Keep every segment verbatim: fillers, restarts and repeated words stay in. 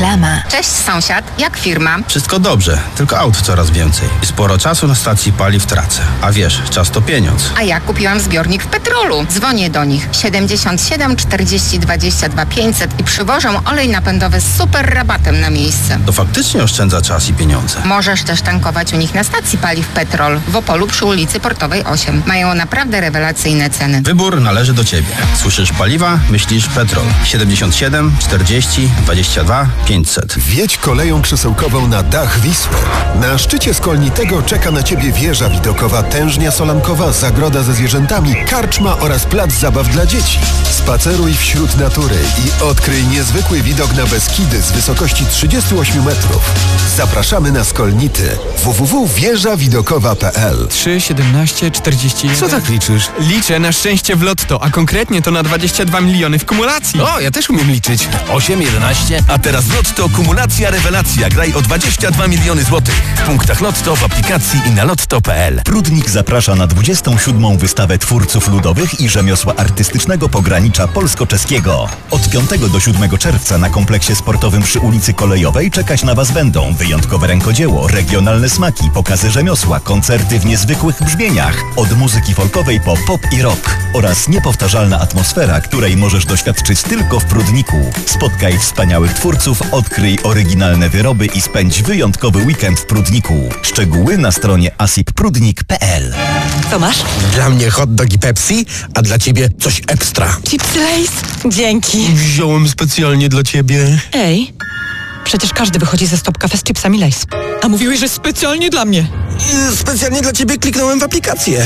Reklama. Cześć sąsiad, jak firma? Wszystko dobrze, tylko aut coraz więcej. I sporo czasu na stacji paliw tracę. A wiesz, czas to pieniądz. A ja kupiłam zbiornik w Petrolu. Dzwonię do nich siedemdziesiąt siedem czterdzieści dwadzieścia dwa pięćset i przywożą olej napędowy z super rabatem na miejsce. To faktycznie oszczędza czas i pieniądze. Możesz też tankować u nich na stacji paliw Petrol w Opolu przy ulicy Portowej osiem. Mają naprawdę rewelacyjne ceny. Wybór należy do Ciebie. Słyszysz paliwa? Myślisz Petrol. siedemdziesiąt siedem czterdzieści dwadzieścia dwa pięćset. Wjedź koleją krzesełkową na dach Wisły. Na szczycie Skolnitego czeka na Ciebie wieża widokowa, tężnia solankowa, zagroda ze zwierzętami, karczma oraz plac zabaw dla dzieci. Spaceruj wśród natury i odkryj niezwykły widok na Beskidy z wysokości trzydziestu ośmiu metrów. Zapraszamy na Skolnity. w w w kropka wieża widokowa kropka p l. trzy, siedemnaście, czterdzieści jeden. Co tak liczysz? Liczę na szczęście w lotto, a konkretnie to na dwadzieścia dwa miliony w kumulacji. O, ja też umiem liczyć. osiem, jedenaście. A teraz Lotto kumulacja rewelacja. Graj o dwadzieścia dwa miliony złotych. W punktach Lotto, w aplikacji i na lotto kropka p l. Prudnik zaprasza na dwudziestą siódmą wystawę twórców ludowych i rzemiosła artystycznego pogranicza polsko-czeskiego. Od piątego do siódmego czerwca na kompleksie sportowym przy ulicy Kolejowej czekać na Was będą wyjątkowe rękodzieło, regionalne smaki, pokazy rzemiosła, koncerty w niezwykłych brzmieniach, od muzyki folkowej po pop i rock oraz niepowtarzalna atmosfera, której możesz doświadczyć tylko w Prudniku. Spotkaj wspaniałych twórców, odkryj oryginalne wyroby i spędź wyjątkowy weekend w Prudniku. Szczegóły na stronie asipprudnik kropka p l. Co masz? Dla mnie hot dog i Pepsi, a dla Ciebie coś ekstra. Chipsy Lay's? Dzięki. Wziąłem specjalnie dla Ciebie. Ej, przecież każdy wychodzi ze Stop Cafe z chipsami Lay's. A mówiłeś, że specjalnie dla mnie. I specjalnie dla Ciebie kliknąłem w aplikację.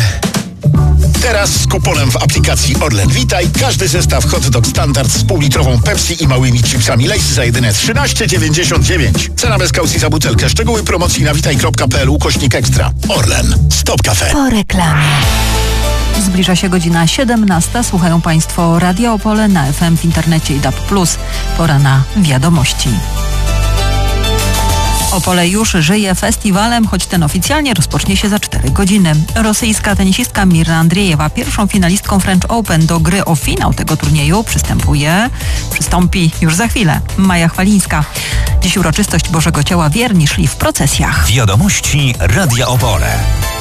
Teraz z kuponem w aplikacji Orlen Witaj każdy zestaw hot dog standard z półlitrową Pepsi i małymi chipsami Lay's za jedyne trzynaście dziewięćdziesiąt dziewięć. Cena bez kaucji za butelkę. Szczegóły promocji na witaj kropka p l ukośnik ekstra. Orlen. Stop Cafe. Po reklamie. Zbliża się godzina siedemnasta. Słuchają Państwo Radia Opole na F M, w internecie i D A B plus. Pora na wiadomości. Opole już żyje festiwalem, choć ten oficjalnie rozpocznie się za cztery godziny. Rosyjska tenisistka Mirra Andriejewa, pierwszą finalistką French Open, do gry o finał tego turnieju przystępuje, przystąpi już za chwilę Maja Chwalińska. Dziś uroczystość Bożego Ciała, wierni szli w procesjach. Wiadomości Radia Opole.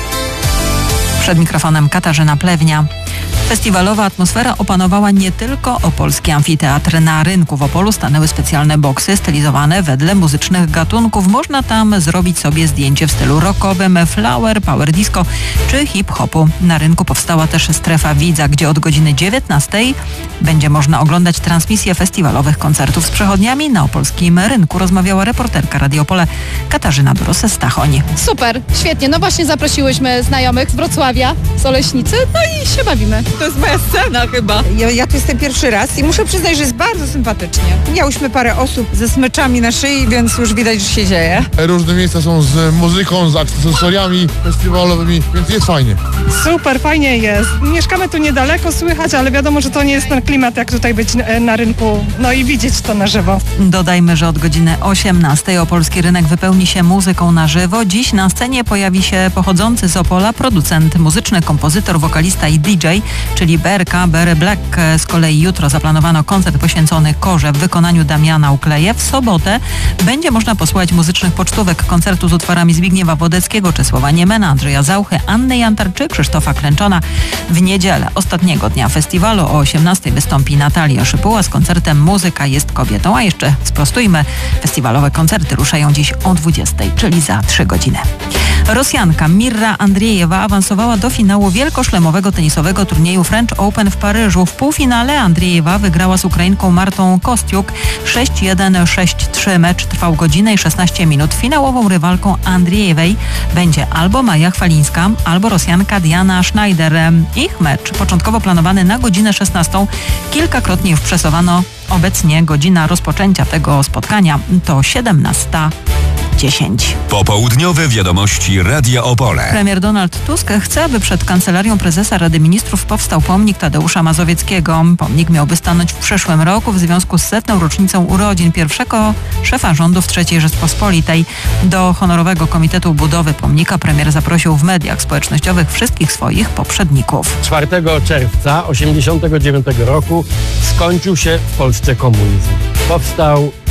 Przed mikrofonem Katarzyna Plewnia. Festiwalowa atmosfera opanowała nie tylko opolski amfiteatr. Na rynku w Opolu stanęły specjalne boksy stylizowane wedle muzycznych gatunków. Można tam zrobić sobie zdjęcie w stylu rockowym, flower, power disco czy hip-hopu. Na rynku powstała też strefa widza, gdzie od godziny dziewiętnastej będzie można oglądać transmisję festiwalowych koncertów z przechodniami. Na opolskim rynku rozmawiała reporterka Radia Opole Katarzyna Dorosę-Stachoń. Super, świetnie. No właśnie zaprosiłyśmy znajomych z Wrocławia, z Oleśnicy, no i się bawimy. To jest moja scena chyba. Ja, ja tu jestem pierwszy raz i muszę przyznać, że jest bardzo sympatycznie. Miałyśmy parę osób ze smyczami na szyi, więc już widać, że się dzieje. Różne miejsca są z muzyką, z akcesoriami festiwalowymi, więc jest fajnie. Super, fajnie jest. Mieszkamy tu niedaleko, słychać, ale wiadomo, że to nie jest ten klimat, jak tutaj być na rynku, no i widzieć to na żywo. Dodajmy, że od godziny osiemnastej opolski rynek wypełni się muzyką na żywo. Dziś na scenie pojawi się pochodzący z Opola producent muzyczny, kompozytor, wokalista i D J, czyli B R K, Berry Black. Z kolei jutro zaplanowano koncert poświęcony korze w wykonaniu Damiana Ukleje. W sobotę będzie można posłuchać muzycznych pocztówek koncertu z utworami Zbigniewa Wodeckiego, Czesława Niemena, Andrzeja Zauchy, Anny Jantar czy Krzysztofa Klęczona. W niedzielę, ostatniego dnia festiwalu, o osiemnastej wystąpi Natalia Szypuła z koncertem Muzyka jest kobietą. A jeszcze sprostujmy, festiwalowe koncerty ruszają dziś o dwudziestej, czyli za trzy godziny. Rosjanka Mirra Andriejewa awansowała do finału wielkoszlemowego tenisowego turnieju French Open w Paryżu. W półfinale Andriejewa wygrała z Ukrainką Martą Kostiuk sześć jeden, sześć trzy. Mecz trwał godzinę i szesnaście minut. Finałową rywalką Andriejewej będzie albo Maja Chwalińska, albo Rosjanka Diana Schneider. Ich mecz, początkowo planowany na godzinę szesnastą, kilkakrotnie już przesuwano. Obecnie godzina rozpoczęcia tego spotkania to siedemnasta dziesięć. Popołudniowe wiadomości Radia Opole. Premier Donald Tusk chce, aby przed Kancelarią Prezesa Rady Ministrów powstał pomnik Tadeusza Mazowieckiego. Pomnik miałby stanąć w przyszłym roku w związku z setną rocznicą urodzin pierwszego szefa rządów trzeciej Rzeczpospolitej. Do honorowego komitetu budowy pomnika premier zaprosił w mediach społecznościowych wszystkich swoich poprzedników. czwartego czerwca osiemdziesiątego dziewiątego roku skończył się w Polsce komunizm. Powstał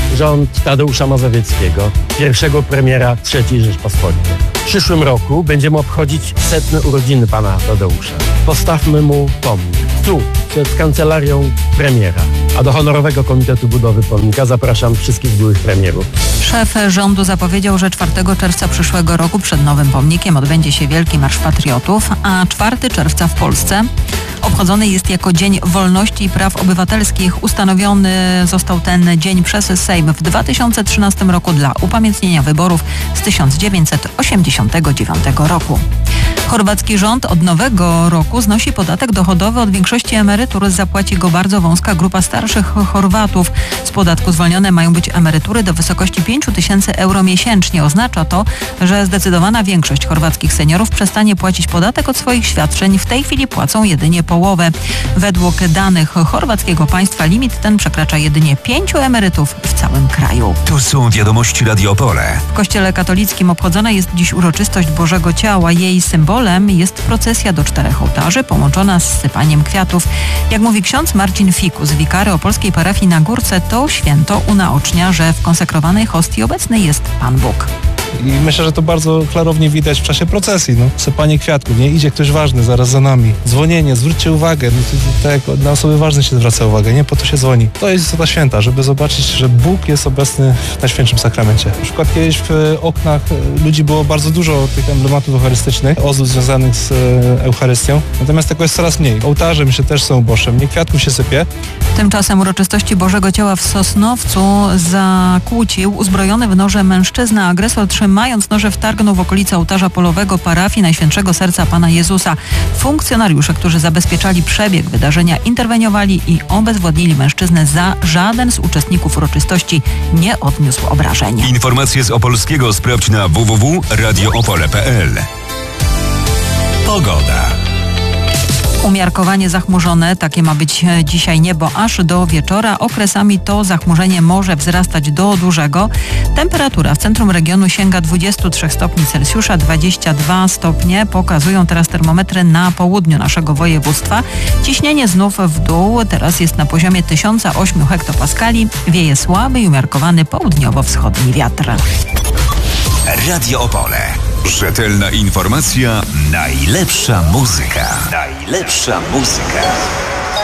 rząd Tadeusza Mazowieckiego, pierwszego premiera trzeciej Rzeczpospolitej. W przyszłym roku będziemy obchodzić setne urodziny pana Tadeusza. Postawmy mu pomnik. Tu, przed kancelarią premiera. A do honorowego komitetu budowy pomnika zapraszam wszystkich byłych premierów. Szef rządu zapowiedział, że czwartego czerwca przyszłego roku przed nowym pomnikiem odbędzie się Wielki Marsz Patriotów, a czwartego czerwca w Polsce obchodzony jest jako Dzień Wolności i Praw Obywatelskich. Ustanowiony został ten dzień przez Sejm w dwa tysiące trzynastym roku dla upamiętnienia wyborów z tysiąc dziewięćset osiemdziesiątego dziewiątego roku. Chorwacki rząd od nowego roku znosi podatek dochodowy od większości emerytur. Zapłaci go bardzo wąska grupa starszych Chorwatów. Z podatku zwolnione mają być emerytury do wysokości pięć tysięcy euro miesięcznie. Oznacza to, że zdecydowana większość chorwackich seniorów przestanie płacić podatek od swoich świadczeń. W tej chwili płacą jedynie połowę. Według danych chorwackiego państwa limit ten przekracza jedynie pięciu emerytów w całym kraju. To są wiadomości Radio Opole. W Kościele katolickim obchodzona jest dziś uroczystość Bożego Ciała. Jej symbolem jest procesja do czterech ołtarzy połączona z sypaniem kwiatów. Jak mówi ksiądz Marcin Fikus, wikary opolskiej parafii na Górce, to święto unaocznia, że w konsekrowanej hostii obecny jest Pan Bóg. I myślę, że to bardzo klarownie widać w czasie procesji. No. Sypanie kwiatków, nie? Idzie ktoś ważny zaraz za nami. Dzwonienie, zwróćcie uwagę. No, to, to, to jak na osoby ważne się zwraca uwagę, nie? Po to się dzwoni. To jest istota święta, żeby zobaczyć, że Bóg jest obecny w Najświętszym Sakramencie. Na przykład kiedyś w oknach ludzi było bardzo dużo tych emblematów eucharystycznych, ozdób związanych z Eucharystią. Natomiast tego jest coraz mniej. Ołtarze, myślę, też są uboższym. Nie kwiatków się sypie. Tymczasem uroczystości Bożego Ciała w Sosnowcu zakłócił uzbrojony w noże mężczyzna. Agresor trzymając noże wtargnął w okolice ołtarza polowego parafii Najświętszego Serca Pana Jezusa. Funkcjonariusze, którzy zabezpieczali przebieg wydarzenia, interweniowali i obezwładnili mężczyznę. Za żaden z uczestników uroczystości nie odniósł obrażeń. Informacje z Opolskiego sprawdź na w w w kropka radio opole kropka p l. Pogoda. Umiarkowanie zachmurzone, takie ma być dzisiaj niebo aż do wieczora. Okresami to zachmurzenie może wzrastać do dużego. Temperatura w centrum regionu sięga dwudziestu trzech stopni Celsjusza, dwadzieścia dwa stopnie pokazują teraz termometry na południu naszego województwa. Ciśnienie znów w dół, teraz jest na poziomie tysiąc osiem hektopaskali. Wieje słaby i umiarkowany południowo-wschodni wiatr. Radio Opole. Rzetelna informacja, najlepsza muzyka. Najlepsza muzyka.